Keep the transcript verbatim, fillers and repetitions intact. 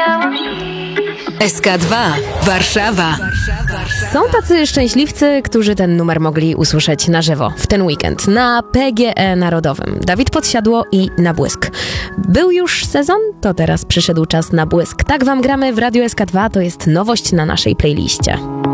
S K dwa Warszawa. Są tacy szczęśliwcy, którzy ten numer mogli usłyszeć na żywo w ten weekend na P G E Narodowym. Dawid Podsiadło i Na Błysk. Był już sezon? To teraz przyszedł czas na błysk. Tak wam gramy w Radiu S K dwa, to jest nowość na naszej playliście.